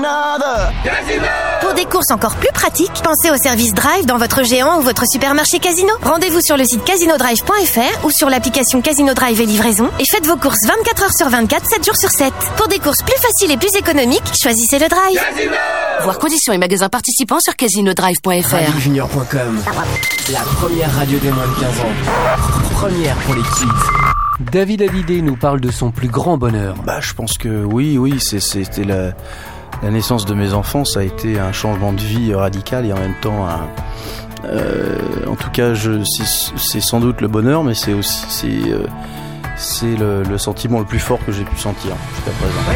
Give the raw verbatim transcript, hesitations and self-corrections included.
Pour des courses encore plus pratiques, pensez au service Drive dans votre géant ou votre supermarché Casino. Rendez-vous sur le site casino drive point f r ou sur l'application Casino Drive et livraison et faites vos courses vingt-quatre heures sur vingt-quatre, sept jours sur sept. Pour des courses plus faciles et plus économiques, choisissez le Drive. Casino. Voir conditions et magasins participants sur casino drive point f r. radio junior point com, la première radio des moins de quinze ans. Première pour les kids. David Hallyday nous parle de son plus grand bonheur. Bah, je pense que oui, oui, c'est, c'était la, la naissance de mes enfants, ça a été un changement de vie radical et en même temps un, euh, en tout cas, je, c'est, c'est sans doute le bonheur, mais c'est aussi, c'est, euh, c'est le, le sentiment le plus fort que j'ai pu sentir jusqu'à présent.